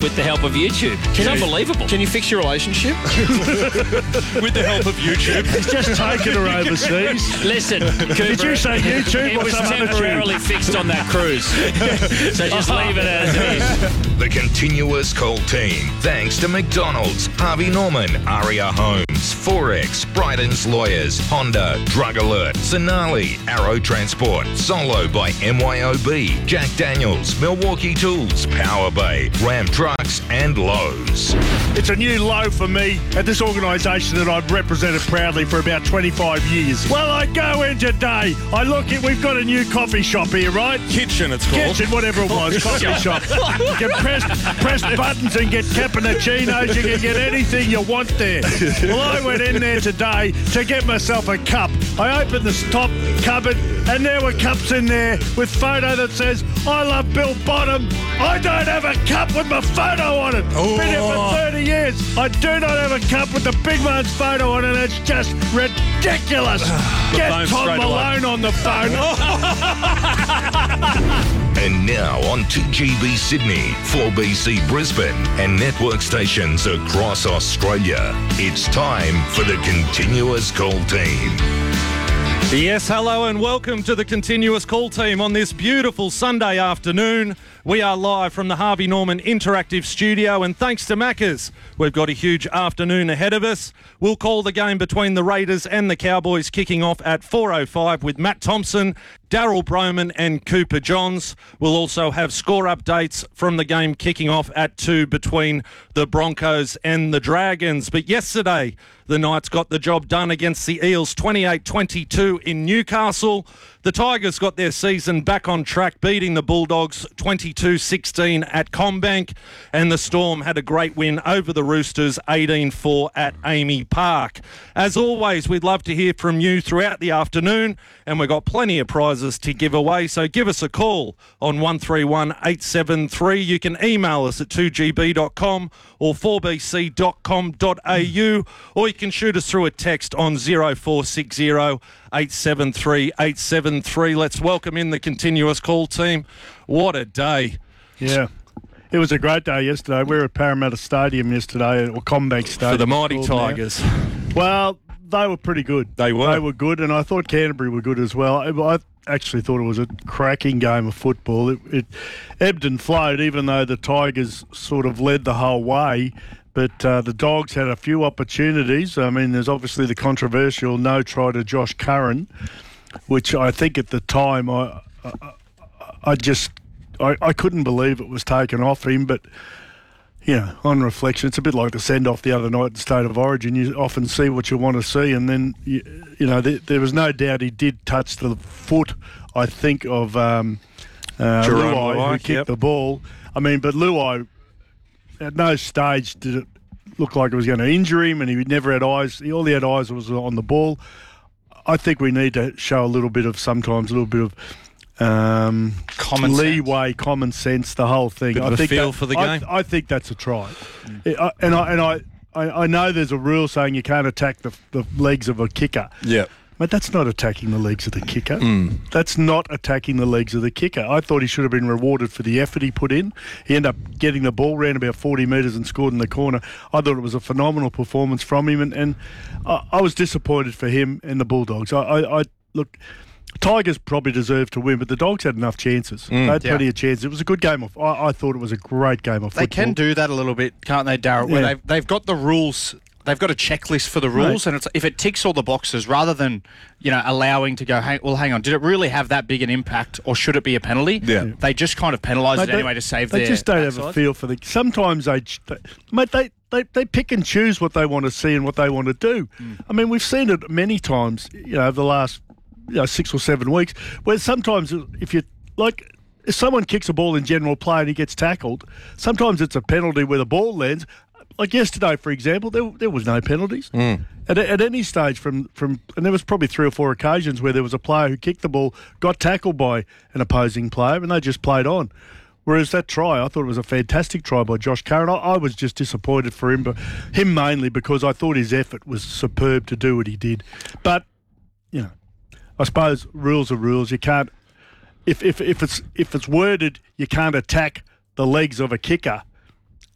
with the help of YouTube. It's unbelievable. Can you fix your relationship? With the help of YouTube. He's just taken her overseas. Listen, Cooper, Did you say YouTube it or was some other temporarily fixed on that cruise. So just leave it as it is. The Continuous Call team, thanks to McDonald's, Harvey Norman, Aria Homes, Forex, Bryden's Lawyers, Honda, Drug Alert, Sonali, Arrow Transport, Solo by MYOB, Jack Daniels, Milwaukee Tools, Power Bay, Ram Trucks and Lowe's. It's a new low for me at this organisation that I've represented proudly for about 25 years. Well, I go in today. I look at, we've got a new coffee shop here, right? Kitchen, it's called. Kitchen, whatever it was, coffee shop. You can press buttons and get cappuccinos. You can get anything you want there. Well, I went in there today to get myself a cup. I opened the top cupboard and there were cups in there with photo that says, I love Bill Bottom. I don't have a cup with my photo on it. Been here for 30 years. I do not have a cup with the big man's photo on it. It's just ridiculous. Get Tom Malone on the phone. And now on 2GB Sydney, 4BC Brisbane and network stations across Australia, it's time for the Continuous Call team. Yes, hello and welcome to the Continuous Call team on this beautiful Sunday afternoon. We are live from the Harvey Norman Interactive Studio, and thanks to Maccas, we've got a huge afternoon ahead of us. We'll call the game between the Raiders and the Cowboys kicking off at 4:05 with Matt Thompson, Daryl Broman and Cooper Johns. We'll also have score updates from the game kicking off at 2 between the Broncos and the Dragons. But yesterday, the Knights got the job done against the Eels 28-22 in Newcastle. The Tigers got their season back on track, beating the Bulldogs 22-16 at CommBank, and the Storm had a great win over the Roosters 18-4 at Amy Park. As always, we'd love to hear from you throughout the afternoon, and we've got plenty of prizes to give away, so give us a call on 131 873. You can email us at 2gb.com or 4bc.com.au, or you can shoot us through a text on 0460 873 873. Let's welcome in the Continuous Call team. What a day. Yeah. It was a great day yesterday. We were at Parramatta Stadium yesterday, or CommBank Stadium. For the mighty Tigers. Well, they were pretty good. They were. They were good, and I thought Canterbury were good as well. I actually thought it was a cracking game of football. It ebbed and flowed, even though the Tigers sort of led the whole way. But the Dogs had a few opportunities. I mean, there's obviously the controversial no try to Josh Curran, which I think at the time I couldn't believe it was taken off him. But, you know, on reflection, it's a bit like the send-off the other night in State of Origin. You often see what you want to see, and then, you know, there was no doubt he did touch the foot, I think, of Luai, who kicked the ball. I mean, but Luai, at no stage did it look like it was going to injure him, and he never had eyes. All he had eyes was on the ball. I think we need to show a little bit of common leeway, common sense, the whole thing. Bit of a feel for the game. I think that's a try. I know there's a rule saying you can't attack the legs of a kicker. Yeah. But that's not attacking the legs of the kicker. That's not attacking the legs of the kicker. I thought he should have been rewarded for the effort he put in. He ended up getting the ball, ran about 40 metres and scored in the corner. I thought it was a phenomenal performance from him, and I was disappointed for him and the Bulldogs. Look, Tigers probably deserved to win, but the Dogs had enough chances. They had plenty of chances. It was a good game of. I thought it was a great game of football. They can do that a little bit, can't they, Darryl? Yeah. Where they've got the rules. They've got a checklist for the rules, and if it ticks all the boxes, rather than allowing to go, hang on, did it really have that big an impact, or should it be a penalty? Yeah. They just kind of penalise it anyway to save their. They just don't backside. have a feel for the. Sometimes they pick and choose what they want to see and what they want to do. I mean, we've seen it many times, over the last 6 or 7 weeks, where sometimes if someone kicks a ball in general play and he gets tackled, sometimes it's a penalty where the ball lands. Like yesterday, for example, there was no penalties. At any stage and there was probably 3 or 4 occasions where there was a player who kicked the ball, got tackled by an opposing player, and they just played on. Whereas that try, I thought it was a fantastic try by Josh Curran. I was just disappointed for him, but him mainly because I thought his effort was superb to do what he did. But, I suppose rules are rules. You can't, if it's worded, you can't attack the legs of a kicker,